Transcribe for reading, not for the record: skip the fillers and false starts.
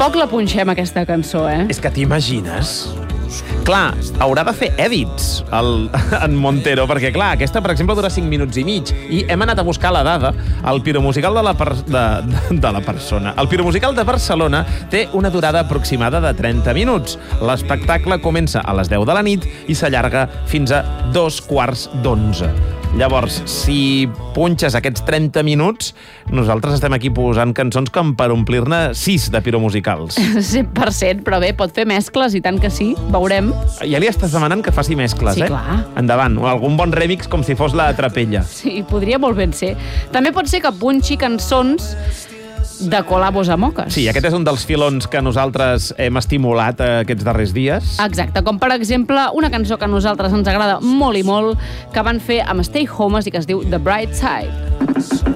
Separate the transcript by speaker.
Speaker 1: Tampoc la punxem, aquesta cançó, eh?
Speaker 2: És que t'imagines? Clar, haurà de fer edits en Montero, perquè clar, aquesta, per exemple, dura 5 minuts i mig, i hem anat a buscar la dada. El piromusical de la persona. El piromusical de Barcelona té una durada aproximada de 30 minuts. L'espectacle comença a les 10 de la nit i s'allarga fins a 2:15. Llavors, si punxes aquests 30 minuts, nosaltres estem aquí posant cançons com per omplir-ne 6 de piromusicals.
Speaker 1: 100%, però bé, pot fer mescles, i tant que sí, veurem.
Speaker 2: Ja li estàs demanant que faci mescles,
Speaker 1: Sí, clar.
Speaker 2: Endavant, o algun bon remix com si fos la Trapella.
Speaker 1: Sí, podria molt ben ser. També pot ser que punxi cançons de col·labos amb oques.
Speaker 2: Sí, aquest és un dels filons que nosaltres hem estimulat aquests darrers dies.
Speaker 1: Exacte, com per exemple una cançó que a nosaltres ens agrada molt i molt, que van fer amb Stay Homes i que es diu The Bright Side.